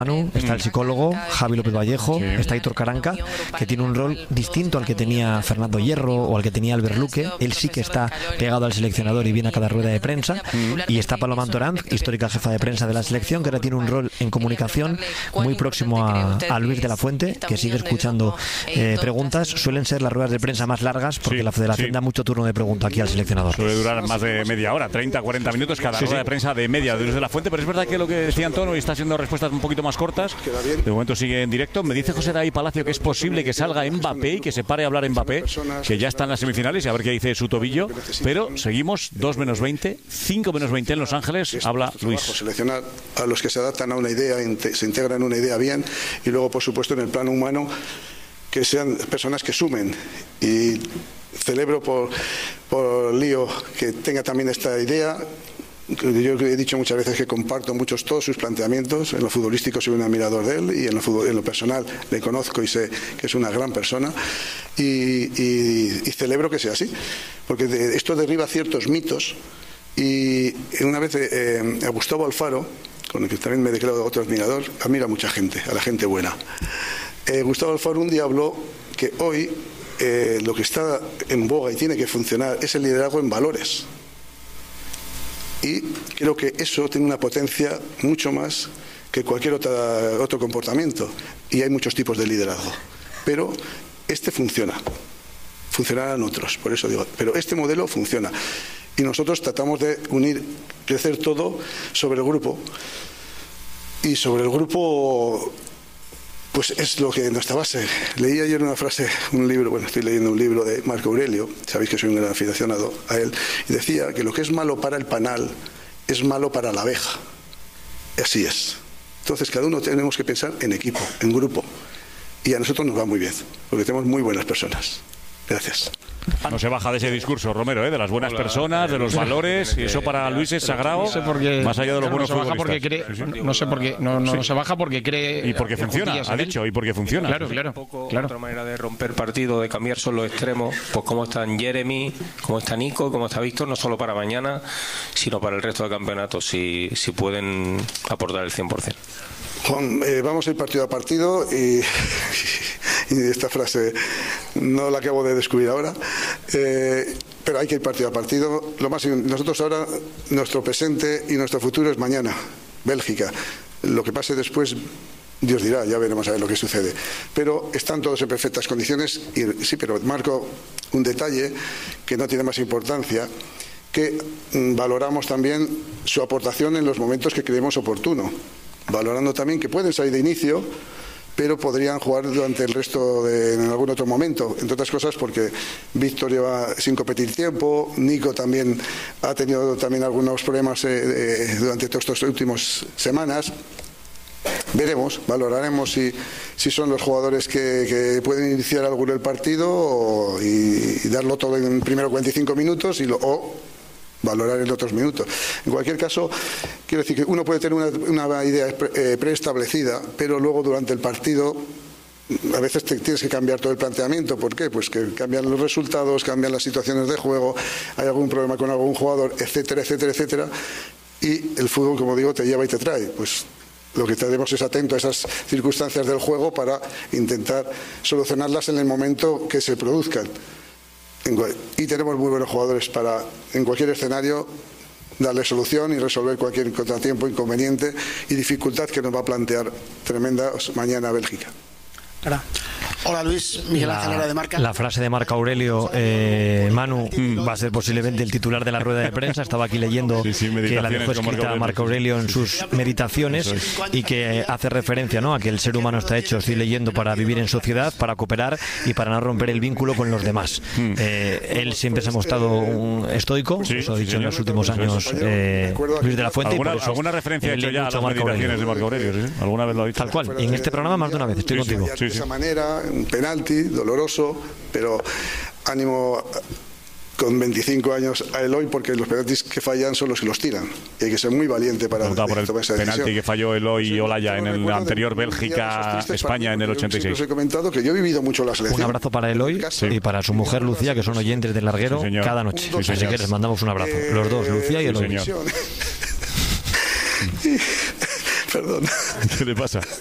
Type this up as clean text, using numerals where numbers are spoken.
Está el psicólogo Javi López Vallejo, está Aitor Caranca, que tiene un rol distinto al que tenía Fernando Hierro o al que tenía Albert Luque. Él sí que está pegado al seleccionador y viene a cada rueda de prensa. Y está Paloma Antoranz, histórica jefa de prensa de la selección, que ahora tiene un rol en comunicación muy próximo a Luis de la Fuente, que sigue escuchando preguntas. Suelen ser las ruedas de prensa más largas porque la Federación da mucho turno de pregunta aquí al seleccionador. Suele durar más de media hora, 30, 40 minutos cada rueda de prensa de media de Luis de la Fuente, pero es verdad que lo que decía Antonio está siendo respuestas un poquito más cortas. De momento sigue en directo. Me dice José David Palacio que es posible que salga Mbappé y que se pare a hablar Mbappé, que ya está en las semifinales y a ver qué dice su tobillo. Pero seguimos 2 menos 20, 5 menos 20 en Los Ángeles. Habla Luis. Seleccionar a los que se adaptan a una idea, se integran en una idea bien, y luego, por supuesto, en el plano humano, que sean personas que sumen. Y celebro por Lío que tenga también esta idea. Yo he dicho muchas veces que comparto todos sus planteamientos. En lo futbolístico soy un admirador de él, y en lo personal le conozco y sé que es una gran persona, y celebro que sea así, porque esto derriba ciertos mitos. Y una vez a Gustavo Alfaro, con el que también me declaro otro admirador, admira a mucha gente, a la gente buena. Gustavo Alfaro un día habló que hoy lo que está en boga y tiene que funcionar es el liderazgo en valores. Y creo que eso tiene una potencia mucho más que cualquier otro comportamiento. Y hay muchos tipos de liderazgo. Pero este funciona. Funcionarán otros, por eso digo. Pero este modelo funciona. Y nosotros tratamos de crecer todo sobre el grupo. Y sobre el grupo, pues es lo que nuestra base. Leí ayer una frase, estoy leyendo un libro de Marco Aurelio, sabéis que soy un gran aficionado a él, y decía que lo que es malo para el panal es malo para la abeja. Y así es. Entonces cada uno tenemos que pensar en equipo, en grupo. Y a nosotros nos va muy bien, porque tenemos muy buenas personas. Gracias. No se baja de ese discurso, Romero, de las buenas personas, de los valores, y eso para Luis es sagrado, más allá de los buenos futbolistas. No sé por qué, no se baja porque cree... Y porque funciona, ha dicho, y porque funciona. Claro. Otra manera de romper partido, de cambiar solo extremos, pues como están Jeremy, como está Nico, como está Víctor, no solo para mañana, sino para el resto del campeonato, si pueden aportar el 100%. Juan, vamos a ir partido a partido, y esta frase no la acabo de descubrir ahora, pero hay que ir partido a partido. Nosotros ahora, nuestro presente y nuestro futuro es mañana, Bélgica. Lo que pase después, Dios dirá, ya veremos a ver lo que sucede. Pero están todos en perfectas condiciones, y sí, pero marco un detalle que no tiene más importancia, que valoramos también su aportación en los momentos que creemos oportuno, valorando también que pueden salir de inicio, pero podrían jugar durante el resto en algún otro momento, entre otras cosas porque Víctor lleva sin competir tiempo, Nico también ha tenido algunos problemas durante todas estas últimas semanas. Veremos, valoraremos si son los jugadores que pueden iniciar alguno el partido y darlo todo en primero 45 minutos o valorar en otros minutos. En cualquier caso, quiero decir que uno puede tener una idea preestablecida, pero luego durante el partido a veces tienes que cambiar todo el planteamiento. ¿Por qué? Pues que cambian los resultados, cambian las situaciones de juego, hay algún problema con algún jugador, etcétera, etcétera, etcétera. Y el fútbol, como digo, te lleva y te trae. Pues lo que tenemos es atento a esas circunstancias del juego para intentar solucionarlas en el momento que se produzcan. Y tenemos muy buenos jugadores para, en cualquier escenario, darle solución y resolver cualquier contratiempo, inconveniente y dificultad que nos va a plantear tremenda mañana Bélgica. Hola Luis, Miguel Ángel Lara de Marca. La frase de Marco Aurelio, Manu, va a ser posiblemente el titular de la rueda de prensa. Estaba aquí leyendo que la dejó escrita Marco Aurelio en sus meditaciones y que hace referencia, ¿no?, a que el ser humano está hecho, estoy leyendo, para vivir en sociedad, para cooperar y para no romper el vínculo con los demás. Él siempre se ha mostrado un estoico, eso ha dicho en los últimos años Luis de la Fuente. ¿Alguna referencia ha hecho ya a las meditaciones de Marco Aurelio? ¿Sí? ¿Alguna vez lo ha dicho? Tal cual, y en este programa más de una vez, estoy contigo. De esa manera, un penalti doloroso, pero ánimo con 25 años a Eloy, porque los penaltis que fallan son los que los tiran y hay que ser muy valiente para por el tomar esa decisión. Penalti que falló Eloy Olaya en el anterior Bélgica-España en el 86. Os he comentado que yo he vivido mucho la selección. Un abrazo para Eloy y para su mujer Lucía, que son oyentes del Larguero cada noche. Así que les mandamos un abrazo, los dos, Lucía y Eloy. Perdón. ¿Qué le pasa?